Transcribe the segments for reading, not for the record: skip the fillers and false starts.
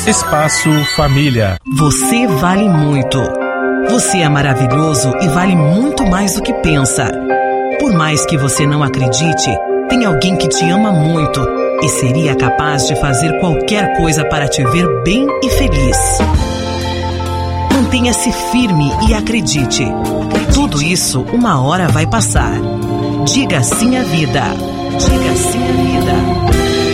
Espaço Família. Você vale muito. Você é maravilhoso e vale muito mais do que pensa. Por mais que você não acredite, tem alguém que te ama muito e seria capaz de fazer qualquer coisa para te ver bem e feliz. Mantenha-se firme e acredite. Tudo isso uma hora vai passar. Diga sim à vida. Diga sim à vida.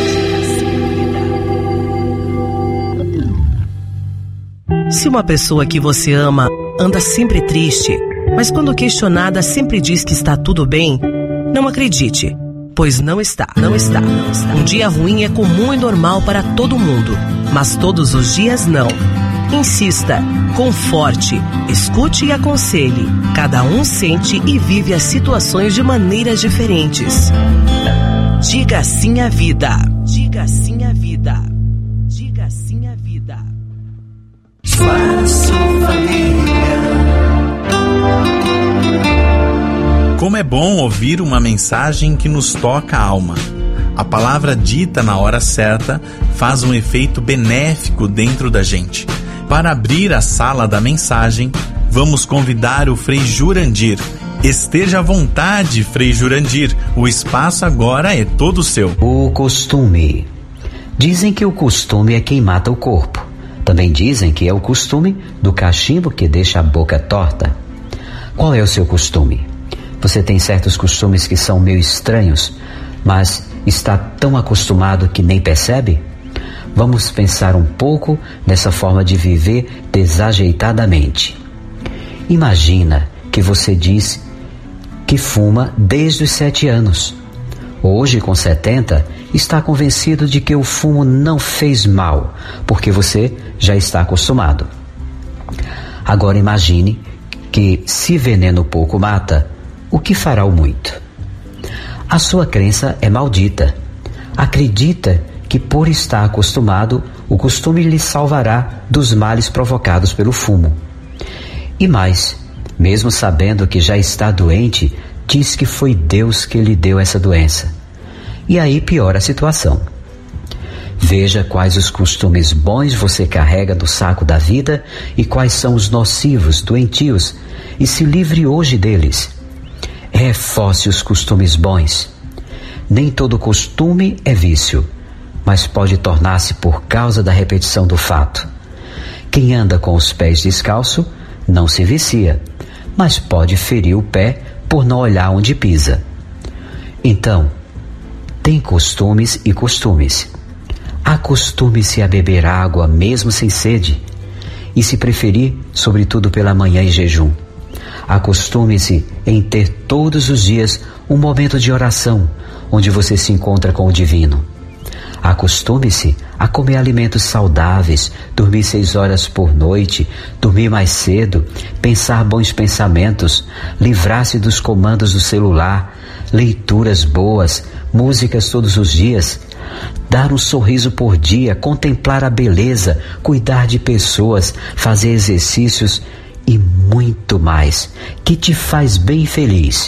Se uma pessoa que você ama anda sempre triste, mas quando questionada sempre diz que está tudo bem, não acredite, pois não está. Um dia ruim é comum e normal para todo mundo, mas todos os dias não. Insista, conforte, escute e aconselhe. Cada um sente e vive as situações de maneiras diferentes. Diga sim à vida. Diga sim à vida. Diga sim à vida. Espaço Família. Como é bom ouvir uma mensagem que nos toca a alma. A palavra dita na hora certa faz um efeito benéfico dentro da gente. Para abrir a sala da mensagem, vamos convidar o Frei Jurandir. Esteja à vontade, Frei Jurandir. O espaço agora é todo seu. O costume. Dizem que o costume é quem mata o corpo. Também dizem que é o costume do cachimbo que deixa a boca torta. Qual é o seu costume? Você tem certos costumes que são meio estranhos, mas está tão acostumado que nem percebe? Vamos pensar um pouco nessa forma de viver desajeitadamente. Imagina que você diz que fuma desde os 7 anos. Hoje, com 70, está convencido de que o fumo não fez mal, porque você já está acostumado. Agora imagine que se veneno pouco mata, o que fará o muito? A sua crença é maldita. Acredita que por estar acostumado, o costume lhe salvará dos males provocados pelo fumo. E mais, mesmo sabendo que já está doente, diz que foi Deus que lhe deu essa doença. E aí piora a situação. Veja quais os costumes bons você carrega no saco da vida e quais são os nocivos, doentios, e se livre hoje deles. Reforce os costumes bons. Nem todo costume é vício, mas pode tornar-se por causa da repetição do fato. Quem anda com os pés descalços não se vicia, mas pode ferir o pé por não olhar onde pisa. Então, tem costumes e costumes. Acostume-se a beber água mesmo sem sede, e se preferir, sobretudo pela manhã em jejum. Acostume-se em ter todos os dias um momento de oração, onde você se encontra com o divino. Acostume-se a comer alimentos saudáveis, dormir 6 horas por noite, dormir mais cedo, pensar bons pensamentos, livrar-se dos comandos do celular, leituras boas, músicas todos os dias, dar um sorriso por dia, contemplar a beleza, cuidar de pessoas, fazer exercícios e muito mais, que te faz bem feliz.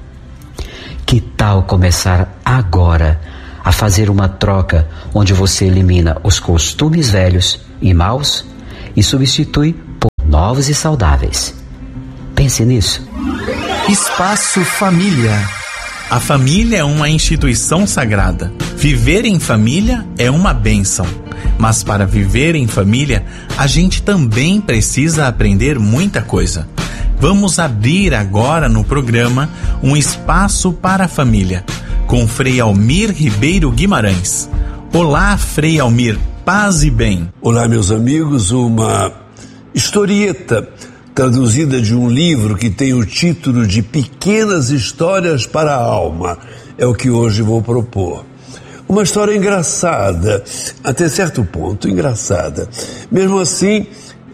Que tal começar agora a fazer uma troca onde você elimina os costumes velhos e maus e substitui por novos e saudáveis? Pense nisso. Espaço Família. A família é uma instituição sagrada. Viver em família é uma bênção. Mas para viver em família, a gente também precisa aprender muita coisa. Vamos abrir agora no programa um espaço para a família, com Frei Almir Ribeiro Guimarães. Olá, Frei Almir, paz e bem. Olá, meus amigos, uma historieta traduzida de um livro que tem o título de Pequenas Histórias para a Alma. É o que hoje vou propor. Uma história engraçada, até certo ponto engraçada. Mesmo assim,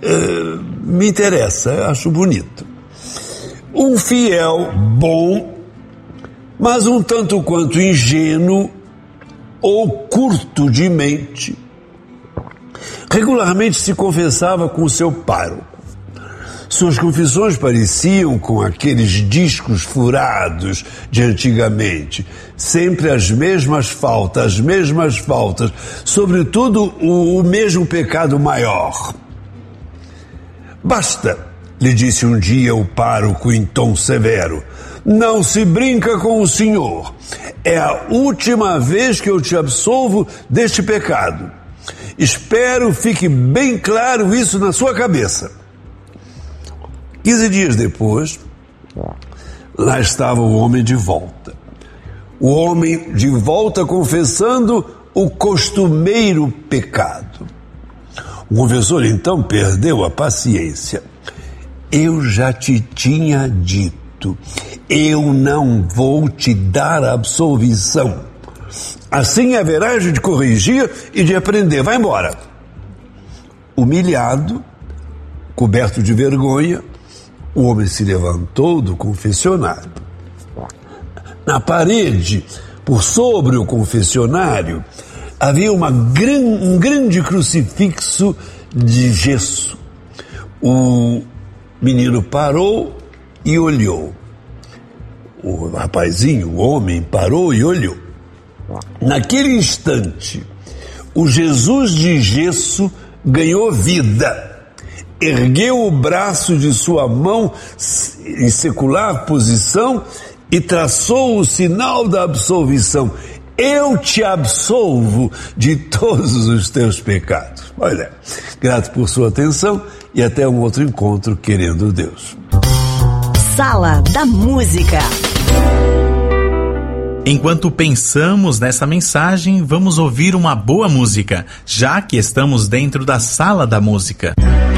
me interessa, acho bonito. Um fiel, bom, mas um tanto quanto ingênuo ou curto de mente, regularmente se confessava com o seu pároco. Suas confissões pareciam com aqueles discos furados de antigamente. Sempre as mesmas faltas, sobretudo o mesmo pecado maior. Basta, lhe disse um dia o pároco em tom severo. Não se brinca com o Senhor. É a última vez que eu te absolvo deste pecado. Espero fique bem claro isso na sua cabeça. 15 dias depois, lá estava o homem de volta. O homem de volta confessando o costumeiro pecado. O confessor então perdeu a paciência. Eu já te tinha dito, eu não vou te dar absolvição. Assim haverás de corrigir e de aprender. Vai embora. Humilhado, coberto de vergonha, o homem se levantou do confessionário. Na parede, por sobre o confessionário, havia um grande crucifixo de gesso. O menino parou e olhou. O rapazinho, o homem, parou e olhou. Naquele instante, o Jesus de gesso ganhou vida. Ergueu o braço de sua mão em secular posição e traçou o sinal da absolvição. Eu te absolvo de todos os teus pecados. Olha, grato por sua atenção e até um outro encontro, querendo Deus. Sala da Música. Enquanto pensamos nessa mensagem, vamos ouvir uma boa música, já que estamos dentro da Sala da Música.